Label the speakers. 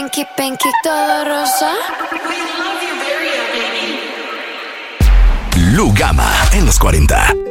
Speaker 1: Pinky, pinky, todo rosa.
Speaker 2: Lu Gama en los 40.